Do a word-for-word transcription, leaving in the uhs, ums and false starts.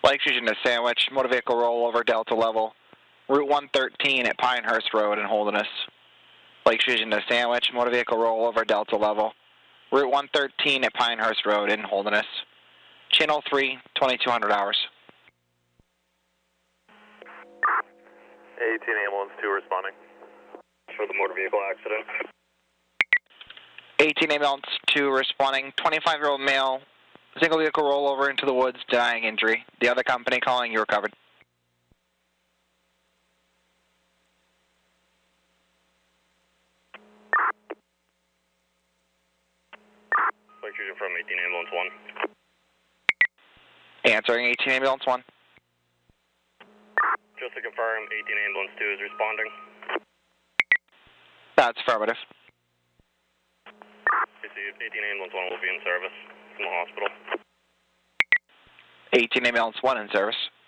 Lake Fusion to Sandwich, motor vehicle rollover, Delta level. Route one thirteen at Pinehurst Road in Holderness. Lake Fusion to Sandwich, motor vehicle rollover, Delta level. Route one thirteen at Pinehurst Road in Holderness. Channel three, twenty-two hundred hours. eighteen ambulance two responding for the motor vehicle accident. eighteen ambulance two responding, twenty-five-year-old male, single vehicle rollover into the woods, denying injury. The other company calling, you recovered. Lake Fusion from eighteen ambulance one. Answering eighteen ambulance one. Just to confirm, eighteen ambulance two is responding. That's affirmative. Received. eighteen ambulance one will be in service from the hospital. eighteen ambulance one in service.